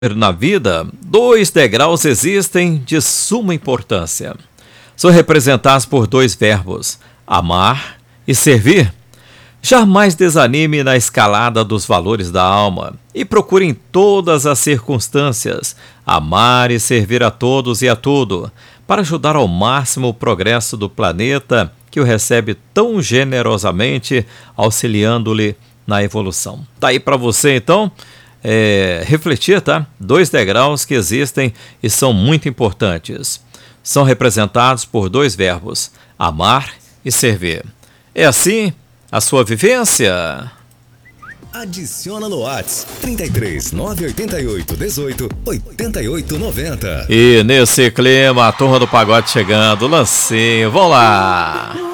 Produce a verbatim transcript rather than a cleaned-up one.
Na vida, dois degraus existem de suma importância. São representados por dois verbos, amar e servir. Jamais desanime na escalada dos valores da alma e procure em todas as circunstâncias amar e servir a todos e a tudo, para ajudar ao máximo o progresso do planeta que o recebe tão generosamente, auxiliando-lhe na evolução. Tá aí para você então. É, refletir, tá? Dois degraus que existem e são muito importantes. São representados por dois verbos, amar e servir. É assim a sua vivência? Adiciona no WhatsApp trinta e três, nove oito oito, dezoito, oitenta e oito, noventa. E nesse clima, a turma do pagode chegando, lancinho, vamos lá!